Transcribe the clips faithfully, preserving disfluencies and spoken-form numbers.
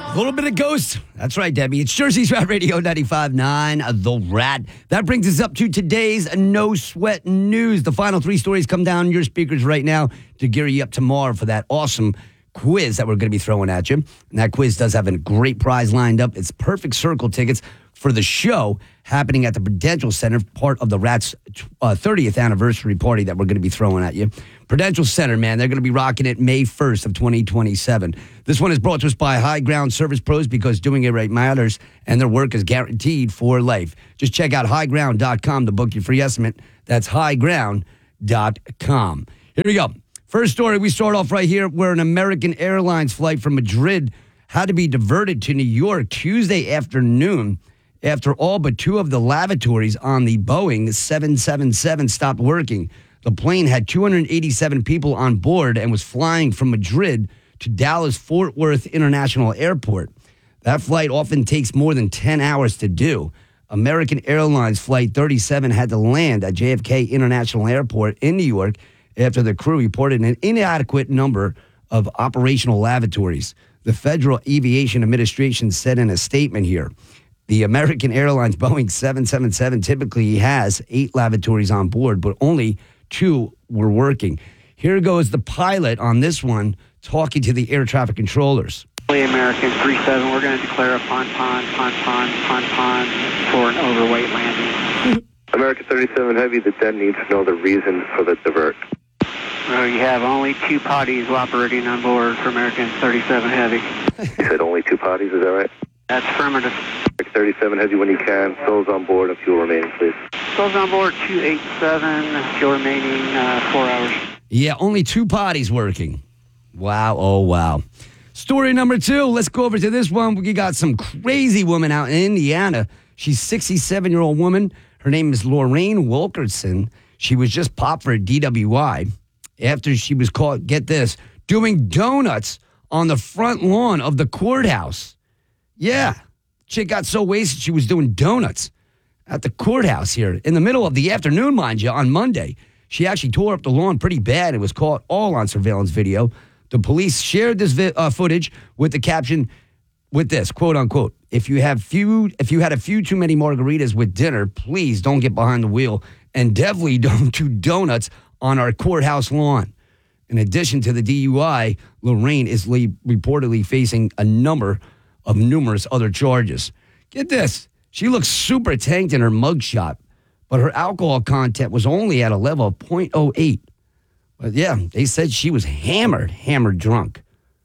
A little bit of Ghost. That's right, Debbie. It's Jersey's Rat Radio ninety-five point nine, The Rat. That brings us up to today's No Sweat News. The final three stories come down your speakers right now to gear you up tomorrow for that awesome quiz that we're going to be throwing at you. And that quiz does have a great prize lined up. It's Perfect Circle tickets for the show happening at the Prudential Center, part of the Rat's uh, thirtieth anniversary party that we're going to be throwing at you. Prudential Center, man, they're going to be rocking it May first of twenty twenty-seven. This one is brought to us by High Ground Service Pros because doing it right matters and their work is guaranteed for life. Just check out high ground dot com to book your free estimate. That's high ground dot com. Here we go. First story, we start off right here where an American Airlines flight from Madrid had to be diverted to New York Tuesday afternoon after all but two of the lavatories on the Boeing seven seventy-seven stopped working. The plane had two hundred eighty-seven people on board and was flying from Madrid to Dallas-Fort Worth International Airport. That flight often takes more than ten hours to do. American Airlines Flight thirty-seven had to land at J F K International Airport in New York after the crew reported an inadequate number of operational lavatories. The Federal Aviation Administration said in a statement here, the American Airlines Boeing seven seventy-seven typically has eight lavatories on board, but only two were working. Here goes the pilot on this one talking to the air traffic controllers. American three seven, we're going to declare a pon pon pon pon pon pon for an overweight landing. American thirty-seven Heavy, the den needs to know the reason for the divert. Well, you have only two potties operating on board for American thirty-seven Heavy. You said only two potties, is that right? That's affirmative. thirty-seven Heavy, when you can, souls on board and fuel remaining, please. Souls on board, two eighty-seven, fuel remaining uh, four hours. Yeah, only two potties working. Wow, oh wow. Story number two, let's go over to this one. We got some crazy woman out in Indiana. She's a sixty-seven-year-old woman. Her name is Lorraine Wilkerson. She was just popped for a D W I after she was caught, get this, doing donuts on the front lawn of the courthouse. Yeah, chick got so wasted she was doing donuts at the courthouse here in the middle of the afternoon, mind you, on Monday. She actually tore up the lawn pretty bad. It was caught all on surveillance video. The police shared this vi- uh, footage with the caption with this, quote unquote, if you have few, if you had a few too many margaritas with dinner, please don't get behind the wheel and definitely don't do donuts on our courthouse lawn. In addition to the D U I, Lorraine is le- reportedly facing a number of numerous other charges. Get this, she looks super tanked in her mugshot, but her alcohol content was only at a level of zero point zero eight. But yeah, they said she was hammered, hammered drunk.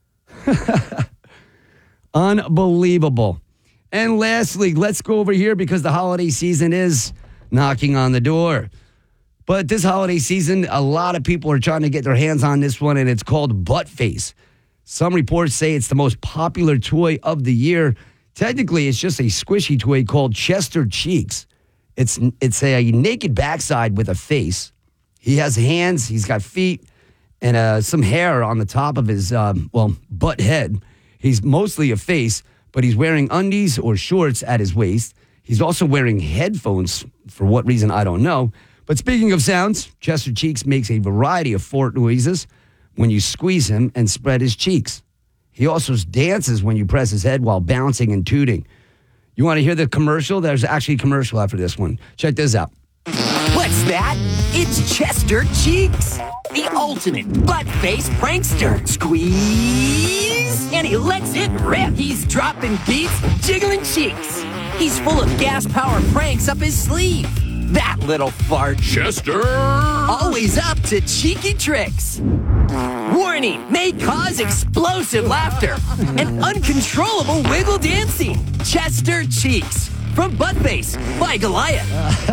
Unbelievable. And lastly, let's go over here because the holiday season is knocking on the door. But this holiday season, a lot of people are trying to get their hands on this one, and it's called Butt Face. Some reports say it's the most popular toy of the year. Technically, it's just a squishy toy called Chester Cheeks. It's it's a naked backside with a face. He has hands, he's got feet, and uh, some hair on the top of his, um, well, butt head. He's mostly a face, but he's wearing undies or shorts at his waist. He's also wearing headphones, for what reason, I don't know. But speaking of sounds, Chester Cheeks makes a variety of fart noises when you squeeze him and spread his cheeks. He also dances when you press his head while bouncing and tooting. You want to hear the commercial? There's actually a commercial after this one. Check this out. What's that? It's Chester Cheeks, the ultimate butt-face prankster. Squeeze, and he lets it rip. He's dropping beats, jiggling cheeks. He's full of gas-powered pranks up his sleeve. That little fart. Chester! Always up to cheeky tricks. Warning, may cause explosive laughter and uncontrollable wiggle dancing. Chester Cheeks from Buttface by Goliath.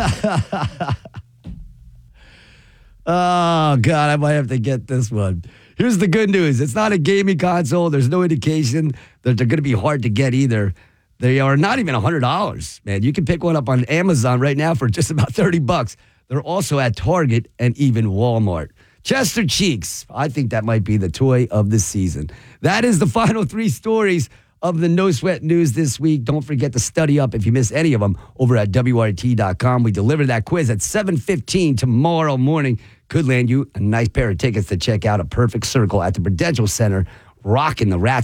Oh, God, I might have to get this one. Here's the good news. It's not a gaming console. There's no indication that they're going to be hard to get either. They are not even one hundred dollars, man. You can pick one up on Amazon right now for just about thirty bucks. They're also at Target and even Walmart. Chester Cheeks. I think that might be the toy of the season. That is the final three stories of the No Sweat News this week. Don't forget to study up if you miss any of them over at W R T dot com. We deliver that quiz at seven fifteen tomorrow morning. Could land you a nice pair of tickets to check out A Perfect Circle at the Prudential Center, rocking the Rats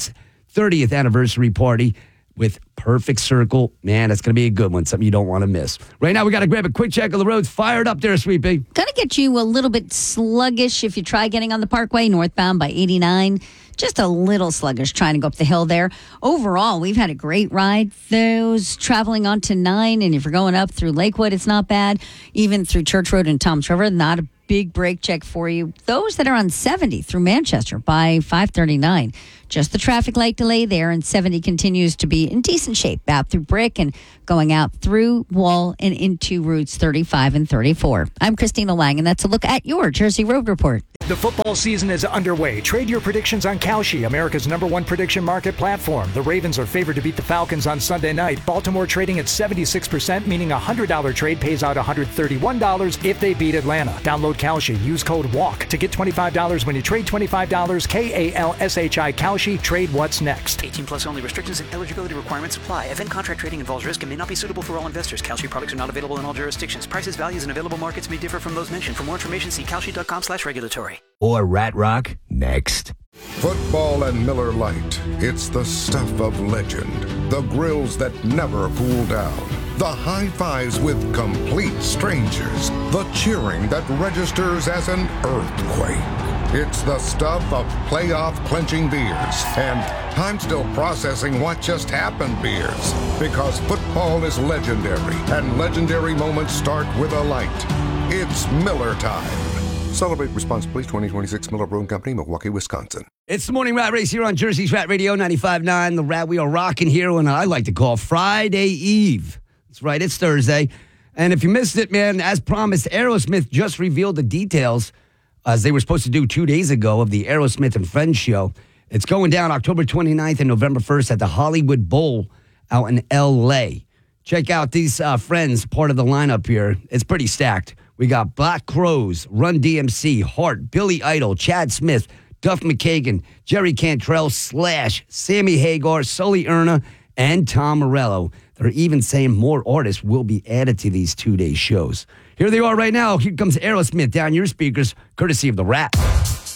thirtieth anniversary party with Perfect Circle. Man, it's going to be a good one, something you don't want to miss. Right now, we got to grab a quick check of the roads. Fired up there, Sweet Pea. Going to get you a little bit sluggish if you try getting on the Parkway northbound by eighty-nine. Just a little sluggish trying to go up the hill there. Overall, we've had a great ride. Those traveling onto nine, and if you're going up through Lakewood, it's not bad. Even through Church Road and Toms River, not a big brake check for you. Those that are on seventy through Manchester by five thirty-nine. Just the traffic light delay there, and seventy continues to be in decent shape out through Brick and going out through Wall and into routes thirty-five and thirty-four. I'm Christina Lang, and that's a look at your Jersey Road Report. The football season is underway. Trade your predictions on Kalshi, America's number one prediction market platform. The Ravens are favored to beat the Falcons on Sunday night. Baltimore trading at seventy-six percent, meaning a one hundred dollars trade pays out one hundred thirty-one dollars if they beat Atlanta. Download Kalshi. Use code WALK to get twenty-five dollars when you trade twenty-five dollars. K A L S H I Kalshi. Trade what's next. eighteen plus only. Restrictions and eligibility requirements apply. Event contract trading involves risk and may not be suitable for all investors. Kalshi products are not available in all jurisdictions. Prices, values, and available markets may differ from those mentioned. For more information, see kalshi.com slash regulatory. Or Rat Rock next. Football and Miller Lite. It's the stuff of legend. The grills that never cool down. The high fives with complete strangers. The cheering that registers as an earthquake. It's the stuff of playoff clinching beers. And I'm still processing what just happened beers. Because football is legendary. And legendary moments start with a light. It's Miller time. Celebrate responsibly. twenty twenty-six Miller Brewing Company, Milwaukee, Wisconsin. It's the Morning Rat Race here on Jersey's Rat Radio ninety-five point nine. The Rat, we are rocking here on I like to call Friday Eve. That's right, it's Thursday. And if you missed it, man, as promised, Aerosmith just revealed the details as they were supposed to do two days ago of the Aerosmith and Friends show. It's going down October twenty-ninth and November first at the Hollywood Bowl out in L A. Check out these uh, Friends, part of the lineup here. It's pretty stacked. We got Black Crowes, Run D M C, Heart, Billy Idol, Chad Smith, Duff McKagan, Jerry Cantrell, Slash, Sammy Hagar, Sully Erna, and Tom Morello. They're even saying more artists will be added to these two-day shows. Here they are right now. Here comes Aerosmith down your speakers, courtesy of The Rat.